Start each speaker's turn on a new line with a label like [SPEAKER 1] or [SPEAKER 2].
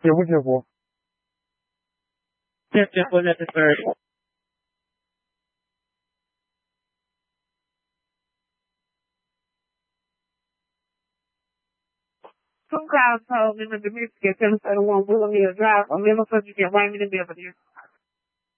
[SPEAKER 1] Yeah, we're careful.
[SPEAKER 2] Yes, was necessary. Some guys told me to meet to get them to the one Willow Hill Drive. I'm never supposed to get right in the middle of this.